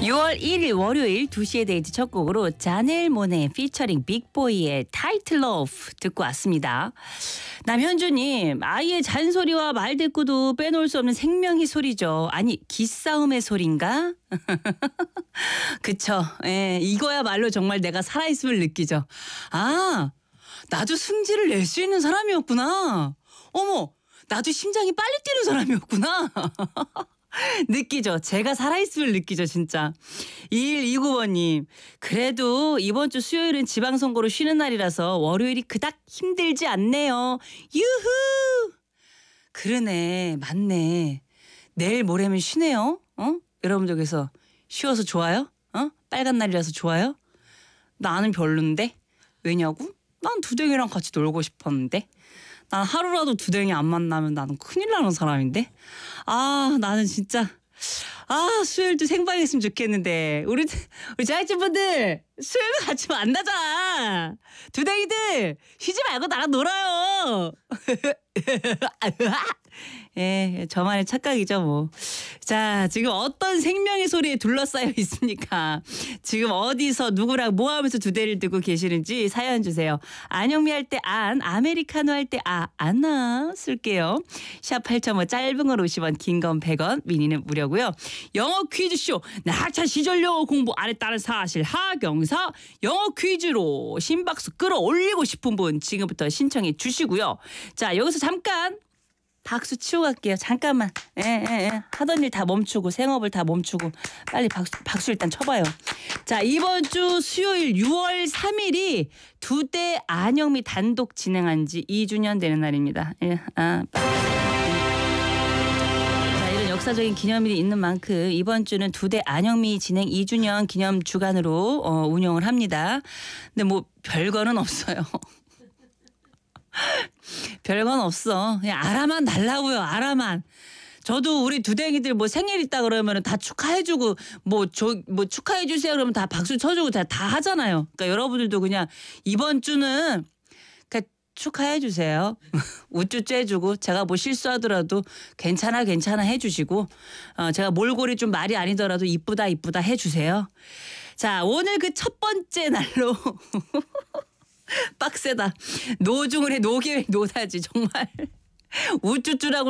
6월 1일 월요일 2시에 데이트 첫 곡으로 자넬 모네 피처링 빅보이의 타이틀 러브 듣고 왔습니다. 남현주님, 아이의 잔소리와 말대꾸도 빼놓을 수 없는 생명의 소리죠. 아니, 기싸움의 소린가? 그쵸. 예, 이거야말로 정말 내가 살아있음을 느끼죠. 아, 나도 승질을 낼 수 있는 사람이었구나. 어머, 나도 심장이 빨리 뛰는 사람이었구나. 느끼죠. 제가 살아있음을 느끼죠, 진짜. 2129번님, 그래도 이번 주 수요일은 지방선거로 쉬는 날이라서 월요일이 그닥 힘들지 않네요. 유후! 그러네, 맞네. 내일 모레면 쉬네요. 여러분들께서 쉬어서 좋아요? 빨간 날이라서 좋아요? 나는 별론데? 왜냐고? 난 두댕이랑 같이 놀고 싶었는데. 난 하루라도 두댕이 안 만나면 나는 큰일 나는 사람인데. 아, 나는 진짜 수요일도 생방했으면 좋겠는데. 우리 자이친분들 수요일 같이 만나자. 두댕이들 쉬지 말고 나랑 놀아요. 예, 저만의 착각이죠, 뭐. 자, 지금 어떤 생명의 소리에 둘러싸여 있습니까? 지금 어디서 누구랑 뭐 하면서 두 대를 두고 계시는지 사연 주세요. 안영미 할 때 안, 아메리카노 할 때 안나 쓸게요. 샵 8.5 짧은 건 50원, 긴 건 100원, 미니는 무료고요. 영어 퀴즈쇼, 나차 시절 영어 공부 안 했다는 사실, 하경사 영어 퀴즈로 심박수 끌어올리고 싶은 분 지금부터 신청해 주시고요. 자, 여기서 잠깐 박수 치고 갈게요. 잠깐만. 예. 하던 일 다 멈추고 생업을 다 멈추고 빨리 박수 일단 쳐봐요. 자, 이번 주 수요일 6월 3일이 두 대 안영미 단독 진행한 지 2주년 되는 날입니다. 예, 자, 이런 역사적인 기념일이 있는 만큼 이번 주는 두 대 안영미 진행 2주년 기념 주간으로 운영을 합니다. 근데 뭐 별거는 없어요. 별건 없어. 그냥 알아만 달라고요. 알아만. 저도 우리 두댕이들 뭐 생일 있다 그러면 다 축하해주고 뭐 축하해주세요 그러면 다 박수 쳐주고 다 하잖아요. 그러니까 여러분들도 그냥 이번 주는 그냥 축하해주세요. 우쭈쭈 해주고 제가 뭐 실수하더라도 괜찮아 해주시고 제가 몰골이 좀 말이 아니더라도 이쁘다 해주세요. 자, 오늘 그 첫 번째 날로 빡세다. 노중을 해 노계획 노다지 정말 우쭈쭈라고